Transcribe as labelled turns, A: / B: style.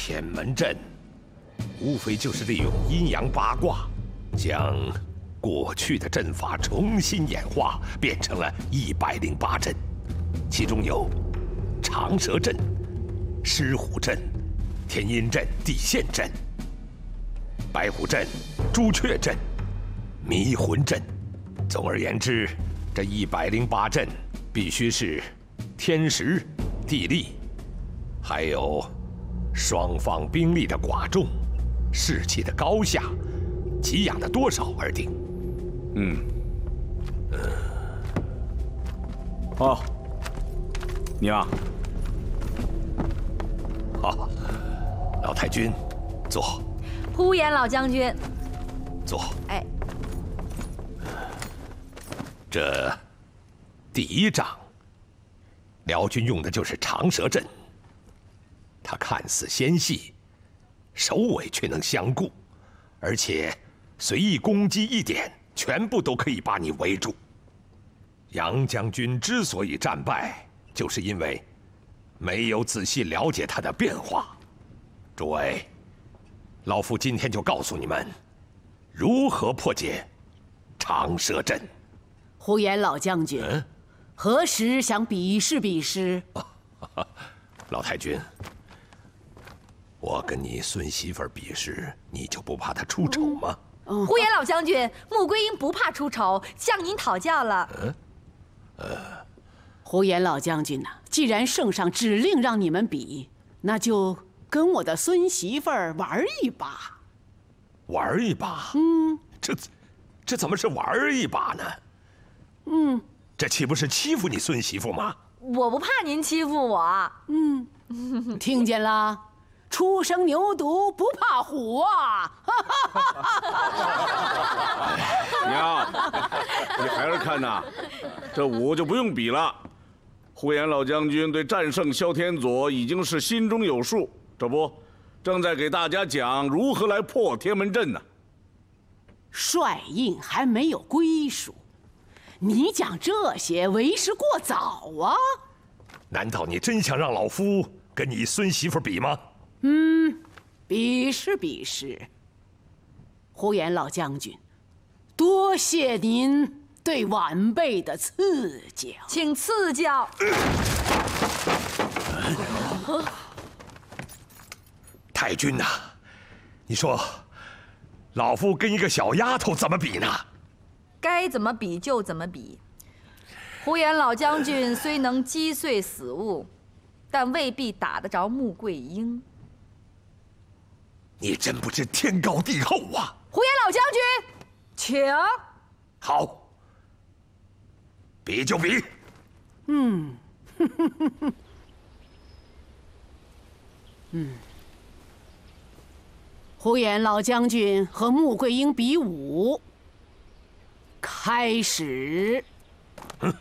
A: 天门阵无非就是利用阴阳八卦，将过去的阵法重新演化，变成了108阵，其中有长蛇阵、狮虎阵、天阴阵、地陷阵、白虎阵、朱雀阵、迷魂阵。总而言之，这108阵必须是天时、地利，还有双方兵力的寡众、士气的高下、给养的多少而定。
B: 哦，娘。
A: 好，老太君，坐。
C: 呼延老将军，
A: 坐。
C: 哎，
A: 这第一仗，辽军用的就是长蛇阵。它看似纤细，首尾却能相顾，而且随意攻击一点，全部都可以把你围住。杨将军之所以战败，就是因为没有仔细了解它的变化。诸位，老夫今天就告诉你们，如何破解长蛇阵。
D: 呼延老将军，何时想比试比试？
A: 老太君，我跟你孙媳妇比试，你就不怕她出丑吗？
C: 呼延老将军，穆桂英不怕出丑，向您讨教了。
D: 呼延老将军呐，既然圣上指令让你们比，那就跟我的孙媳妇儿玩一把。
A: 玩一把？这怎么是玩一把呢？这岂不是欺负你孙媳妇吗？
C: 我不怕您欺负我。
D: 听见了？初生牛犊不怕虎啊！
B: 娘，你孩儿看呐，这武就不用比了。呼延老将军对战胜萧天佐已经是心中有数，这不，正在给大家讲如何来破天门阵呢。
D: 帅印还没有归属，你讲这些为时过早啊！
A: 难道你真想让老夫跟你孙媳妇比吗？
D: 比试比试。呼延老将军，多谢您对晚辈的赐教，
C: 请赐教。
A: 太君呐，你说，老夫跟一个小丫头怎么比呢？
C: 该怎么比就怎么比。呼延老将军虽能击碎死物，但未必打得着穆桂英。
A: 你真不知天高地厚啊！
C: 呼延老将军，请。
A: 好，比就比。
D: 呼延老将军和穆桂英比武，开始。